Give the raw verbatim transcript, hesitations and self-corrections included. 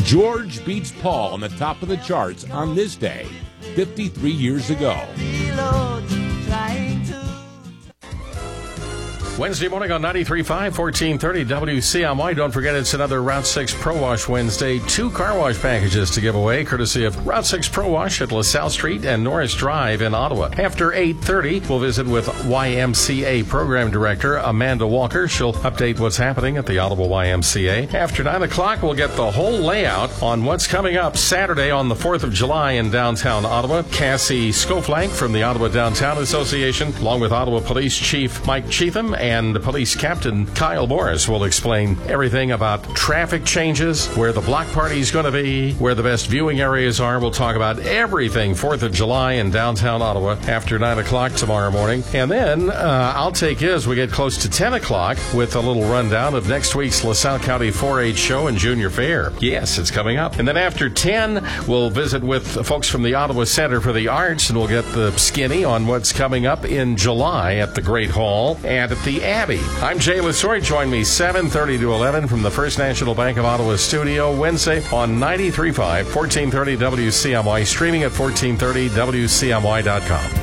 George beats Paul on the top of the charts on this day, fifty-three years ago. Wednesday morning on ninety-three point five, fourteen thirty W C M Y. Don't forget, it's another Route six Pro Wash Wednesday. Two car wash packages to give away, courtesy of Route six Pro Wash at LaSalle Street and Norris Drive in Ottawa. After eight thirty, we'll visit with Y M C A Program Director Amanda Walker. She'll update what's happening at the Ottawa Y M C A. After nine o'clock, we'll get the whole layout on what's coming up Saturday on the fourth of July in downtown Ottawa. Cassie Scoflank from the Ottawa Downtown Association, along with Ottawa Police Chief Mike Cheatham and Police Captain Kyle Morris, will explain everything about traffic changes, where the block party is going to be, where the best viewing areas are. We'll talk about everything fourth of July in downtown Ottawa after nine o'clock tomorrow morning. And then uh, I'll take you as we get close to ten o'clock with a little rundown of next week's LaSalle County four H show and junior fair. Yes, it's coming up. And then after ten, we'll visit with folks from the Ottawa Center for the Arts, and we'll get the skinny on what's coming up in July at the Great Hall and at the Abbey. I'm Jay Lasoy. Join me seven thirty to eleven from the First National Bank of Ottawa studio Wednesday on ninety-three point five, fourteen thirty W C M Y, streaming at fourteen thirty W C M Y dot com.